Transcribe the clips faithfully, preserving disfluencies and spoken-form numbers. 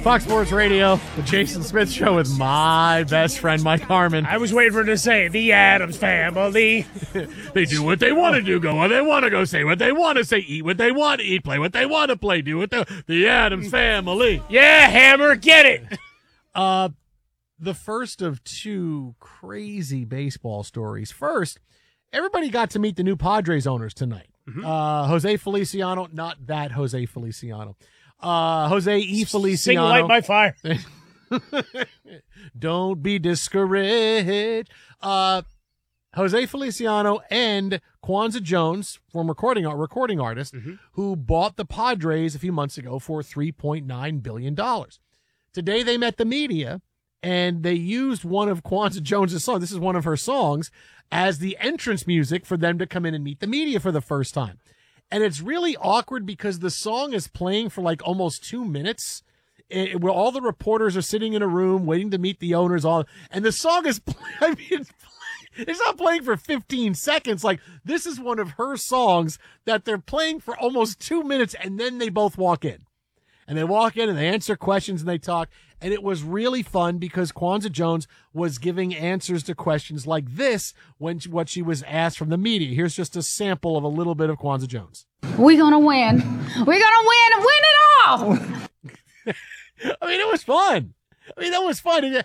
Fox Sports Radio, the Jason Smith Show with my best friend, Mike Harmon. I was waiting for it to say, the Addams Family. They do what they want to do, go where they want to go, say what they want to say, eat what they want to eat, play what they want to play, do what they The Addams Family. Yeah, Hammer, get it. Uh, the first of two crazy baseball stories. First, everybody got to meet the new Padres owners tonight. Mm-hmm. Uh, Jose Feliciano, not that Jose Feliciano. Uh, Jose E. Feliciano. Sing Light My Fire. Don't be discouraged. Uh, Jose Feliciano and Kwanzaa Jones, former recording recording artist, mm-hmm. who bought the Padres a few months ago for three point nine billion dollars. Today they met the media, and they used one of Kwanzaa Jones' songs. This is one of her songs as the entrance music for them to come in and meet the media for the first time. And it's really awkward because the song is playing for like almost two minutes it, where all the reporters are sitting in a room waiting to meet the owners. All And the song is, play, I mean, it's, play, it's not playing for fifteen seconds. Like, this is one of her songs that they're playing for almost two minutes, and then they both walk in. And they walk in and they answer questions and they talk. And it was really fun because Kwanzaa Jones was giving answers to questions like this when she, what she was asked from the media. Here's just a sample of a little bit of Kwanzaa Jones. We're going to win. We're going to win and win it all. I mean, it was fun. I mean, that was fun. Uh,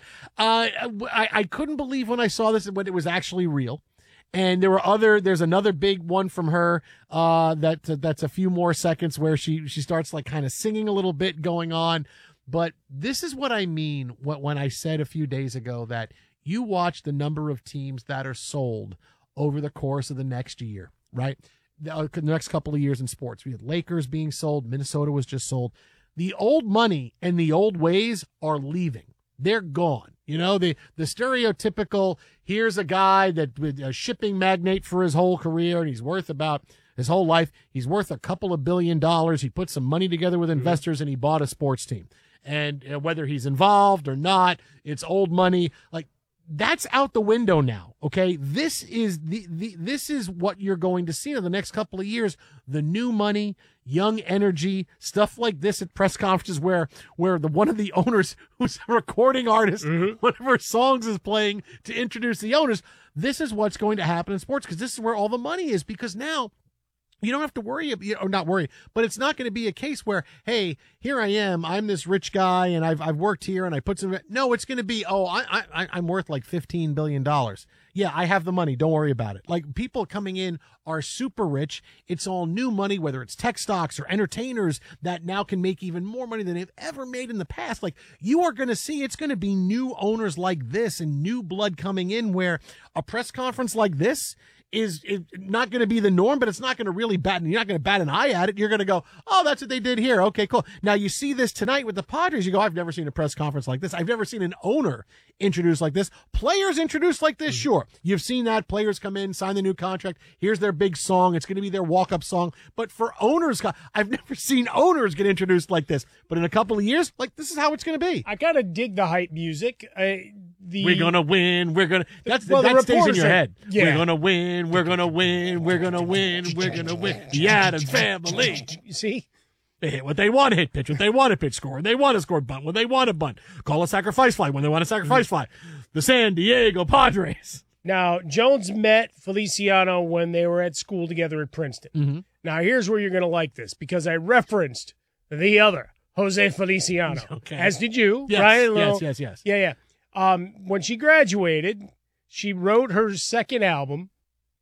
I, I couldn't believe when I saw this when it was actually real. And there were other, there's another big one from her, uh, that, uh, that's a few more seconds where she, she starts like kind of singing a little bit going on. But this is what I mean when I said a few days ago that you watch the number of teams that are sold over the course of the next year, right? The, the next couple of years in sports. We had Lakers being sold. Minnesota was just sold. The old money and the old ways are leaving. They're gone. You know, the, the stereotypical, here's a guy that with a shipping magnate for his whole career, and he's worth about his whole life. He's worth a couple of billion dollars. He put some money together with investors and he bought a sports team. And uh, whether he's involved or not, it's old money. Like, that's out the window now. Okay. This is the, the, this is what you're going to see in the next couple of years. The new money, young energy, stuff like this at press conferences where, where the, one of the owners who's a recording artist, mm-hmm. one of her songs is playing to introduce the owners. This is what's going to happen in sports because this is where all the money is, because now you don't have to worry, or not worry, but it's not going to be a case where, hey, here I am, I'm this rich guy, and I've I've worked here, and I put some. No, it's going to be, oh, I I I'm worth like fifteen billion dollars. Yeah, I have the money. Don't worry about it. Like, people coming in are super rich. It's all new money, whether it's tech stocks or entertainers that now can make even more money than they've ever made in the past. Like, you are going to see it's going to be new owners like this and new blood coming in where a press conference like this is, is not going to be the norm, but it's not going to really bat, you're not going to bat an eye at it. You're going to go, oh, that's what they did here. Okay, cool. Now you see this tonight with the Padres. You go, I've never seen a press conference like this. I've never seen an owner introduced like this. Players introduced like this, sure. You've seen that. Players come in, sign the new contract. Here's their big song. It's going to be their walk-up song. But for owners, I've never seen owners get introduced like this. But in a couple of years, like, this is how it's going to be. I got to dig the hype music. I, the, we're going to win. We're going to, that's, well, that stays in your are, head. Yeah. We're going to win. We're going to win. We're going to win. We're going to win. The Addams Family. You see? They hit what they want to hit, pitch what they want to pitch, score when they want to score, bunt when they want to bunt, call a sacrifice fly when they want a sacrifice fly. The San Diego Padres. Now, Jones met Feliciano when they were at school together at Princeton. Mm-hmm. Now, here's where you're going to like this, because I referenced the other, Jose Feliciano. Okay. As did you, yes, Ryan Lowe. Yes, yes, yes. Yeah, yeah. Um, when she graduated, she wrote her second album,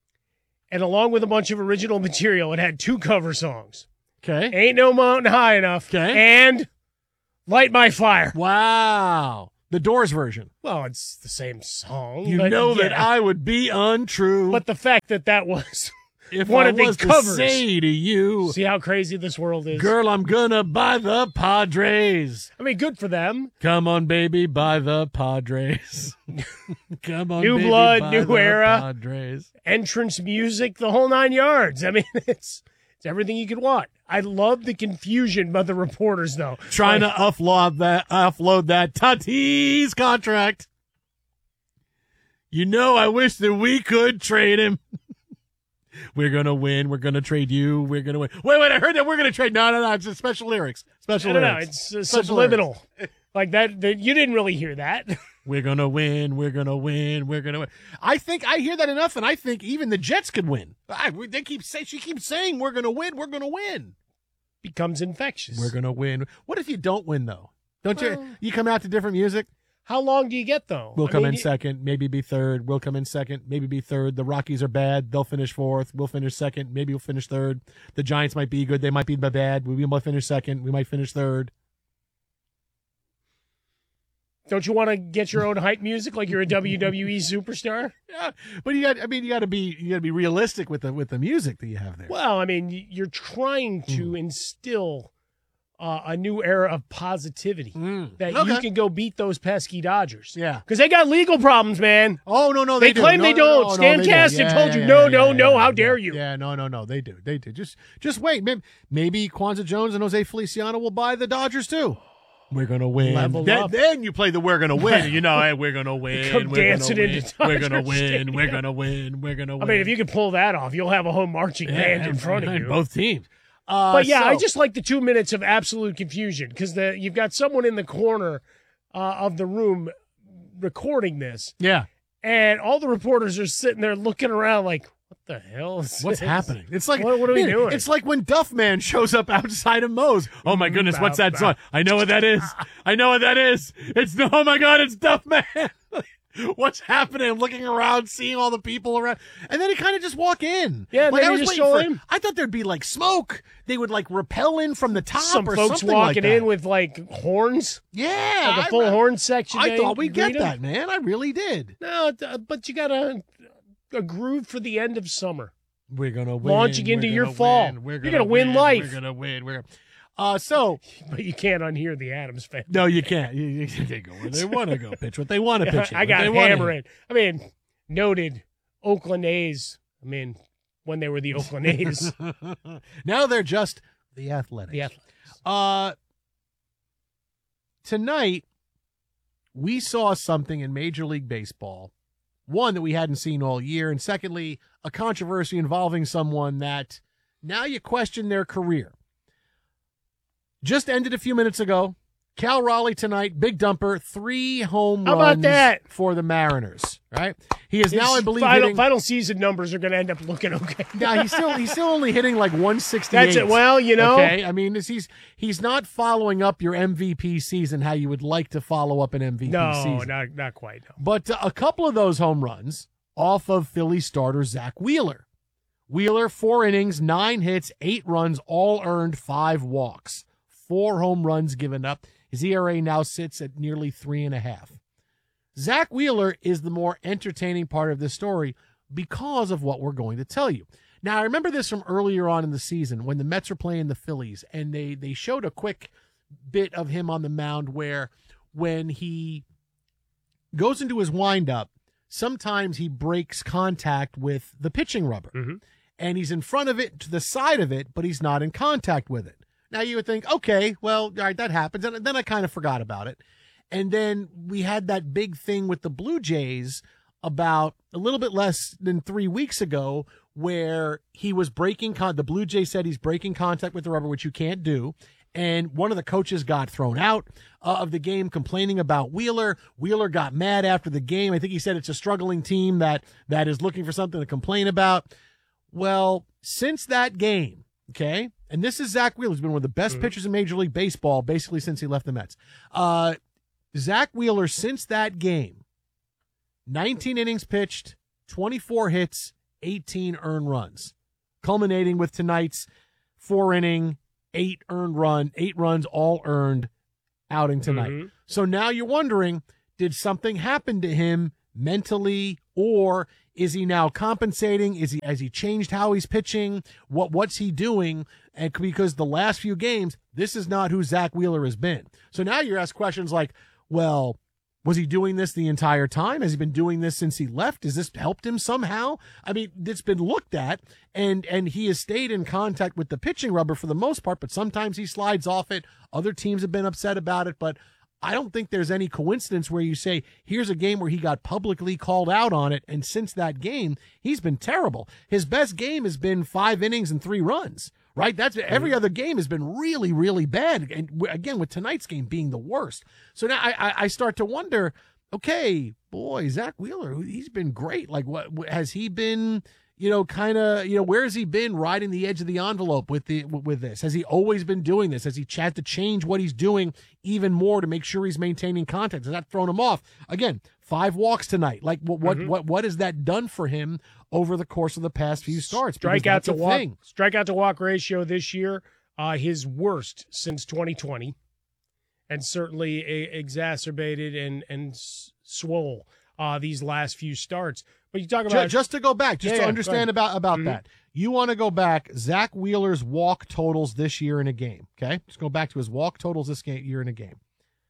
and along with a bunch of original material, it had two cover songs. Okay. Ain't No Mountain High Enough. Okay. And Light My Fire. Wow. The Doors version. Well, it's the same song. You but know yeah. that I would be untrue. But the fact that that was if one I of the was covers. To say to you, see how crazy this world is. Girl, I'm gonna buy the Padres. I mean, good for them. Come on, baby, buy the Padres. Come on, new baby, blood, buy new the era, Padres. Entrance music, the whole nine yards. I mean, it's it's everything you could want. I love the confusion by the reporters, though. Trying like, to offload that, offload that Tatis contract. You know, I wish that we could trade him. We're going to win. We're going to trade you. We're going to win. Wait, wait, I heard that we're going to trade. No, no, no. It's just special lyrics. Special No, no, no. lyrics. It's uh, Special subliminal. lyrics. Like that, that. You didn't really hear that. We're going to win. We're going to win. We're going to win. I think I hear that enough, and I think even the Jets could win. I, they keep say, She keeps saying, we're going to win. We're going to win. Becomes infectious. We're going to win. What if you don't win, though? Don't Well, you? You come out to different music? How long do you get, though? We'll I come mean, in you- second, maybe be third. We'll come in second, maybe be third. The Rockies are bad. They'll finish fourth. We'll finish second. Maybe we'll finish third. The Giants might be good. They might be bad. We might finish second. We might finish third. Don't you want to get your own hype music like you're a W W E superstar? Yeah, but you got. I mean, you got to be. You got to be realistic with the with the music that you have there. Well, I mean, y- you're trying to instill uh, a new era of positivity Mm. that Okay. you can go beat those pesky Dodgers. Yeah. Because they got legal problems, man. Oh no, no, They they, do. claim No, they no, don't. no, no, Stan they do. Kasten Yeah, told yeah, you, yeah, no, yeah, no, yeah, no, yeah, how yeah. dare you. Yeah, no, no, no, they do, they do. Just, just wait. Maybe, maybe Kwanzaa Jones and Jose Feliciano will buy the Dodgers too. We're gonna win. Level then, up. then you play the "We're gonna win." You know, hey, we're gonna win. Come we're dancing gonna win. into We're gonna Dodger win. Stadium. We're gonna win. We're gonna win. I mean, if you could pull that off, you'll have a whole marching band in front of you. Both teams. Uh, But yeah, so- I just like the two minutes of absolute confusion because the you've got someone in the corner uh, of the room recording this, yeah. and all the reporters are sitting there looking around like, "What the hell is What's this? happening? It's like What- what are we man, doing? It's like when Duff Man shows up outside of Moe's. Oh my goodness, what's that song? I know what that is. I know what that is. It's oh my god, it's Duff Man. What's happening? Looking around, seeing all the people around, and then he kind of just walk in. Yeah, and like, then I he was just waiting show for. him. I thought there'd be like smoke. They would like rappel in from the top Some or folks something walking like that. in with like horns, yeah, like a I- full horn section. I they thought we'd greet get 'em. that, man. I really did. No, uh, but you got a a groove for the end of summer. We're gonna win. Launching We're into your gonna fall. win, We're You're gonna, gonna win life. We're gonna win. We're gonna. Uh, so But you can't unhear the Adams family. no, you can't. You, you, they go where they want to go. Pitch what they want to pitch. I what got they wanna hammering. I mean, noted Oakland A's. I mean, when they were the Oakland A's, Now they're just the Athletics. the Athletics. Uh, tonight we saw something in Major League Baseball. One that we hadn't seen all year, and secondly, a controversy involving someone that now you question their career. Just ended a few minutes ago. Cal Raleigh tonight, big dumper, three home How about runs that? for the Mariners. Right? He is now, I His believe, final, hitting. final season numbers are going to end up looking okay. Yeah, he's still he's still only hitting like one sixty-eight. That's it. Well, you know, Okay, I mean, he's he's not following up your M V P season how you would like to follow up an M V P no, season. not not quite. No. But uh, a couple of those home runs off of Philly starter Zach Wheeler. Wheeler, four innings, nine hits, eight runs, all earned, five walks, four home runs given up. His E R A now sits at nearly three and a half. Zach Wheeler is the more entertaining part of this story because of what we're going to tell you. Now, I remember this from earlier on in the season when the Mets were playing the Phillies, and they they showed a quick bit of him on the mound where when he goes into his windup, sometimes he breaks contact with the pitching rubber. Mm-hmm. And he's in front of it, to the side of it, but he's not in contact with it. Now you would think, okay, well, all right, that happens. And then I kind of forgot about it. And then we had that big thing with the Blue Jays about a little bit less than three weeks ago where he was breaking con- the Blue Jays said he's breaking contact with the rubber, which you can't do. And one of the coaches got thrown out uh, of the game complaining about Wheeler. Wheeler got mad after the game. I think he said it's a struggling team that that is looking for something to complain about. Well, since that game, okay, and this is Zach Wheeler. He's been one of the best Mhm. pitchers in Major League Baseball basically since he left the Mets. Uh, Zach Wheeler, since that game, nineteen innings pitched, twenty-four hits, eighteen earned runs, culminating with tonight's four-inning, eight earned run, eight runs all earned outing tonight. Mhm. So now you're wondering, did something happen to him mentally, or is he now compensating? Is he has he changed how he's pitching? What what's he doing? And because the last few games, this is not who Zach Wheeler has been. So now you're asked questions like, well, was he doing this the entire time? Has he been doing this since he left? Has this helped him somehow? I mean, it's been looked at, and and he has stayed in contact with the pitching rubber for the most part, but sometimes he slides off it. Other teams have been upset about it, but I don't think there's any coincidence where you say, here's a game where he got publicly called out on it, and since that game, he's been terrible. His best game has been five innings and three runs, right? That's every other game has been really, really bad. And again, with tonight's game being the worst. So now I, I start to wonder, okay, boy, Zach Wheeler, he's been great. Like, what has he been, you know, kind of, you know, where has he been riding the edge of the envelope with the with this? Has he always been doing this? Has he had to change what he's doing even more to make sure he's maintaining contact? Has that thrown him off? Again, five walks tonight. Like, what what mm-hmm. what what has that done for him over the course of the past few starts? Strikeout to walk, strikeout to walk ratio this year, uh, his worst since twenty twenty, and certainly a, exacerbated and and swole uh, these last few starts. But you talk about just, just to go back, just yeah, to yeah, understand about about mm-hmm. that. You want to go back, Zach Wheeler's walk totals this year in a game. Okay, just go back to his walk totals this game, year in a game.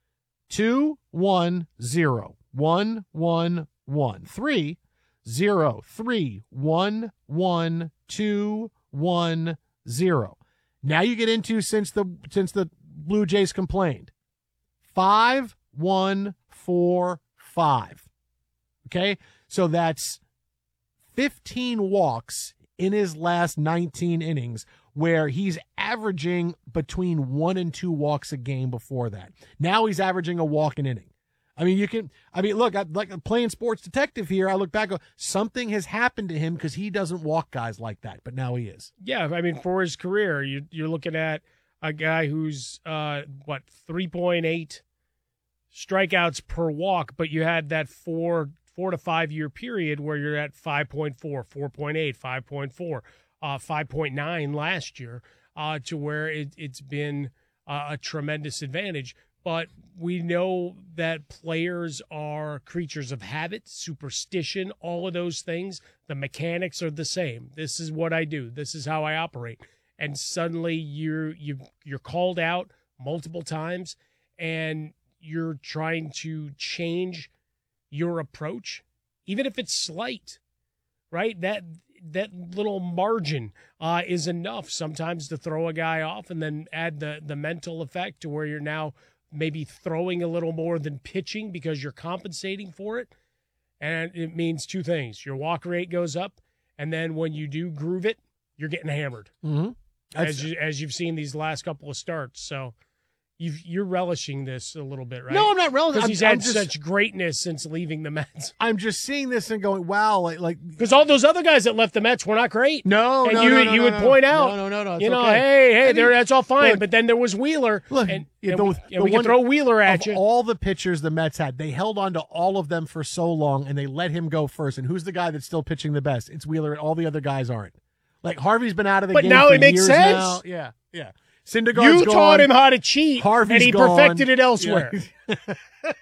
Two, one, zero, one, one, one, three, zero, three, one, one, two, one, zero. Now you get into since the since the Blue Jays complained, five, one, four, five. Okay. So that's fifteen walks in his last nineteen innings, where he's averaging between one and two walks a game before that. Now he's averaging a walk an inning. I mean, you can, I mean, look, I, like playing sports detective here, I look back, go, something has happened to him because he doesn't walk guys like that, but now he is. Yeah. I mean, for his career, you, you're looking at a guy who's, uh, what, three point eight strikeouts per walk, but you had that four four to five year period where you're at five point four, four point eight, five point four, uh, five point nine last year, uh, to where it, it's been uh, a tremendous advantage. But we know that players are creatures of habit, superstition, all of those things. The mechanics are the same. This is what I do. This is how I operate. And suddenly you're you you're called out multiple times, and you're trying to change your approach, even if it's slight, right? That that little margin uh, is enough sometimes to throw a guy off, and then add the the mental effect to where you're now maybe throwing a little more than pitching because you're compensating for it. And it means two things. Your walk rate goes up, and then when you do groove it, you're getting hammered, mm-hmm. as you, as you've seen these last couple of starts. So You've, you're relishing this a little bit, right? No, I'm not relishing. Because he's had I'm just, such greatness since leaving the Mets. I'm just seeing this and going, wow, like, like because all those other guys that left the Mets were not great. No, and no, you, no, no, you no, would no, point no, out, no, no, no, it's you know, okay. hey, hey, I mean, there, that's all fine. look, but then there was Wheeler, look, and, yeah, and the, we, the and we one, can throw Wheeler at of you. All the pitchers the Mets had, they held on to all of them for so long, and they let him go first. And who's the guy that's still pitching the best? It's Wheeler, and all the other guys aren't. Like Harvey's been out of the but game now for it makes years sense. now. Yeah, yeah. Syndergaard's You gone. taught him how to cheat, Harvey's and he gone. perfected it elsewhere. Yeah.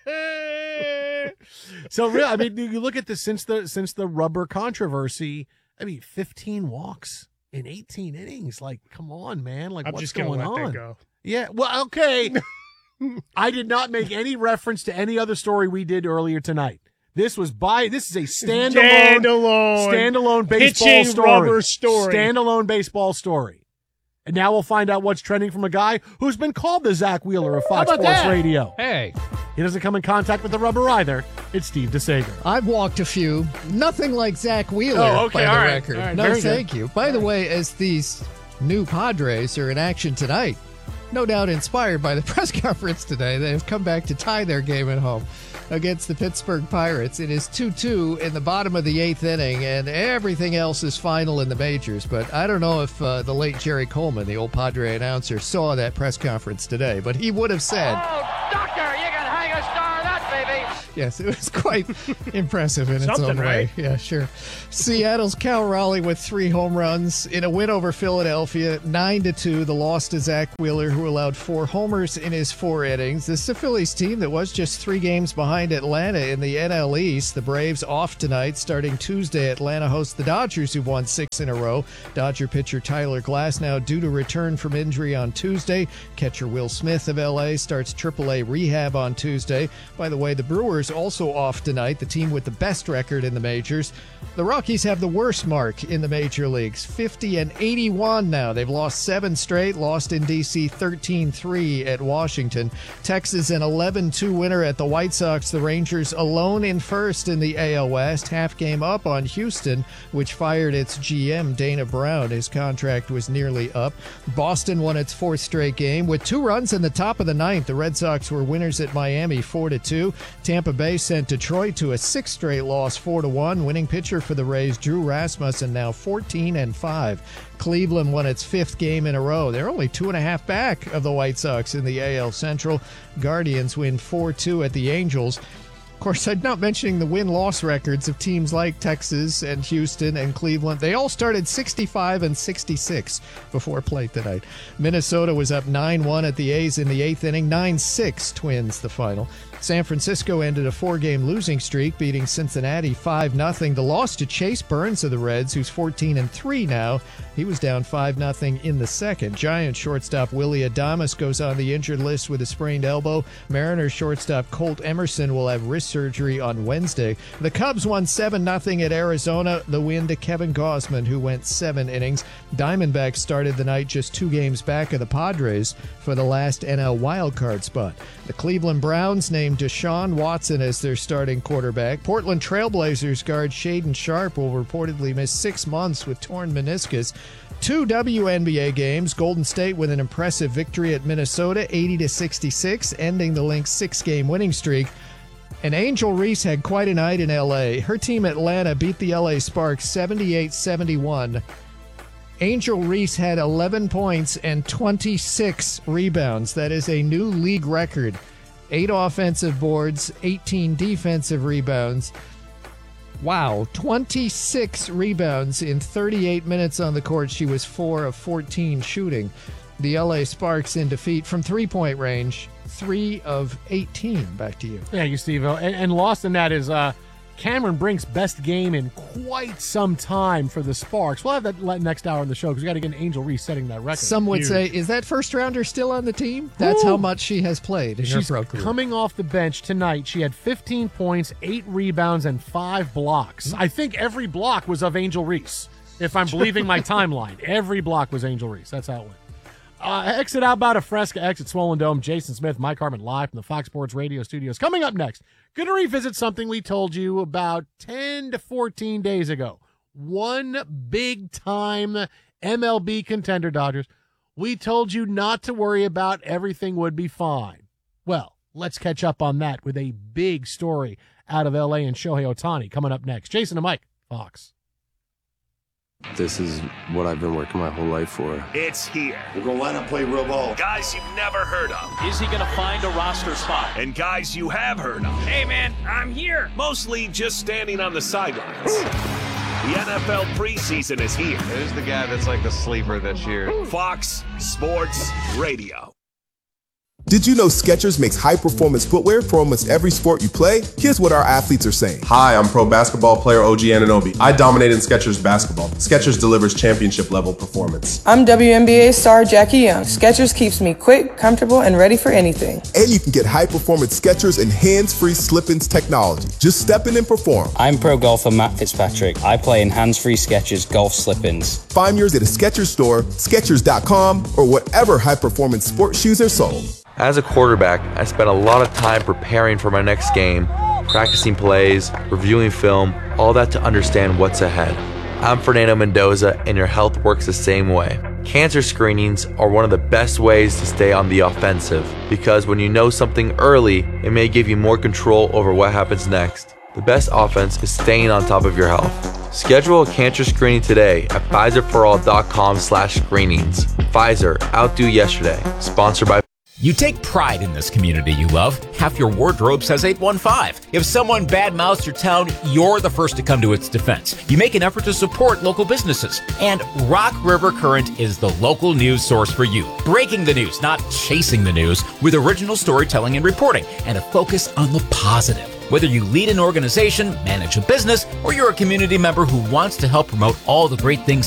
So, really, I mean, you look at this since the since the rubber controversy. I mean, fifteen walks in eighteen innings. Like, come on, man! Like, I'm what's just gonna going let on? that go. Yeah. Well, okay. I did not make any reference to any other story we did earlier tonight. This was by. This is a standalone, standalone, standalone baseball pitching story. rubber story. Standalone baseball story. And now we'll find out what's trending from a guy who's been called the Zach Wheeler of Fox Sports that? Radio. Hey. He doesn't come in contact with the rubber either. It's Steve DeSager. I've walked a few. Nothing like Zach Wheeler, Oh, okay, by the all right, record. all right, no, very thank good. you. By the way, as these new Padres are in action tonight, no doubt inspired by the press conference today, they have come back to tie their game at home against the Pittsburgh Pirates. It is two two in the bottom of the eighth inning, and everything else is final in the majors. But I don't know if uh, the late Jerry Coleman, the old Padre announcer, saw that press conference today, but he would have said, "Oh, doctor, you can hang a star on that, baby." Yes, it was quite impressive in its Something, own way. right? Yeah, sure. Seattle's Cal Raleigh with three home runs in a win over Philadelphia, nine to two. The loss to Zach Wheeler, who allowed four homers in his four innings. This is the Phillies team that was just three games behind Atlanta in the N L East. The Braves off tonight. Starting Tuesday, Atlanta hosts the Dodgers, who've won six in a row. Dodger pitcher Tyler Glasnow due to return from injury on Tuesday. Catcher Will Smith of L A starts triple A rehab on Tuesday. By the way, way, the Brewers also off tonight, the team with the best record in the majors. The Rockies have the worst mark in the major leagues, fifty and eighty-one now. They've lost seven straight, lost in D C thirteen three at Washington. Texas an eleven two winner at the White Sox. The Rangers alone in first in the A L West, half game up on Houston, which fired its G M, Dana Brown. His contract was nearly up. Boston won its fourth straight game with two runs in the top of the ninth. The Red Sox were winners at Miami four to two. Tampa Bay sent Detroit to a sixth straight loss four to one. Winning pitcher for the Rays, Drew Rasmussen, now fourteen and five. Cleveland won its fifth game in a row. They're only two and a half back of the White Sox in the A L Central. Guardians win four two at the Angels. Of course, I'm not mentioning the win-loss records of teams like Texas and Houston and Cleveland. They all started sixty-five and sixty-six before play tonight. Minnesota was up nine one at the A's in the eighth inning, nine six Twins the final. San Francisco ended a four-game losing streak, beating Cincinnati five nothing. The loss to Chase Burns of the Reds, who's fourteen and three now. He was down five nothing in the second. Giants shortstop Willie Adames goes on the injured list with a sprained elbow. Mariners shortstop Colt Emerson will have wrist surgery on Wednesday. The Cubs won seven nothing at Arizona, the win to Kevin Gausman, who went seven innings. Diamondbacks started the night just two games back of the Padres for the last N L wildcard spot. The Cleveland Browns named Deshaun Watson as their starting quarterback. Portland Trailblazers guard Shaden Sharp will reportedly miss six months with torn meniscus. Two W N B A games. Golden State with an impressive victory at Minnesota, eighty to sixty-six, ending the Lynx six-game winning streak. And Angel Reese had quite a night in L A. Her team Atlanta beat the L A Sparks seventy-eight seventy-one. Angel Reese had eleven points and twenty-six rebounds. That is a new league record. Eight offensive boards, eighteen defensive rebounds. Wow, twenty-six rebounds in thirty-eight minutes on the court. She was four of fourteen shooting. The L A Sparks in defeat from three-point range, three of eighteen. Back to you. Thank you, Steve. And, and lost in that is uh, Cameron Brink's best game in quite some time for the Sparks. We'll have that next hour on the show because we got to get Angel Reese setting that record. Some would Huge. say, is that first rounder still on the team? That's Ooh. how much she has played in She's her pro career. Coming off the bench tonight, she had fifteen points, eight rebounds, and five blocks. I think every block was of Angel Reese, if I'm believing my timeline. Every block was Angel Reese. That's how it went. Uh, exit Outbound of Fresca, exit Swollen Dome. Jason Smith, Mike Harmon live from the Fox Sports Radio studios. Coming up next, going to revisit something we told you about ten to fourteen days ago. One big-time M L B contender, Dodgers. We told you not to worry about, everything would be fine. Well, let's catch up on that with a big story out of L A and Shohei Ohtani coming up next. Jason and Mike, Fox. This is what I've been working my whole life for. It's here. We're going to line up, play real ball. Guys you've never heard of. Is he going to find a roster spot? And guys you have heard of. Hey, man, I'm here. Mostly just standing on the sidelines. The N F L preseason is here. There's the guy that's like the sleeper this year. Fox Sports Radio. Did you know Skechers makes high-performance footwear for almost every sport you play? Here's what our athletes are saying. Hi, I'm pro basketball player O G Anunoby. I dominate in Skechers basketball. Skechers delivers championship-level performance. I'm W N B A star Jackie Young. Skechers keeps me quick, comfortable, and ready for anything. And you can get high-performance Skechers and hands-free slip-ins technology. Just step in and perform. I'm pro golfer Matt Fitzpatrick. I play in hands-free Skechers golf slip-ins. Find yours at a Skechers store, Skechers dot com, or whatever high-performance sports shoes are sold. As a quarterback, I spent a lot of time preparing for my next game, practicing plays, reviewing film, all that to understand what's ahead. I'm Fernando Mendoza, and your health works the same way. Cancer screenings are one of the best ways to stay on the offensive, because when you know something early, it may give you more control over what happens next. The best offense is staying on top of your health. Schedule a cancer screening today at Pfizer for all dot com slash screenings. Pfizer, outdo yesterday. Sponsored by You take pride in this community you love. Half your wardrobe says eight one five. If someone badmouths your town, you're the first to come to its defense. You make an effort to support local businesses. And Rock River Current is the local news source for you. Breaking the news, not chasing the news, with original storytelling and reporting, and a focus on the positive. Whether you lead an organization, manage a business, or you're a community member who wants to help promote all the great things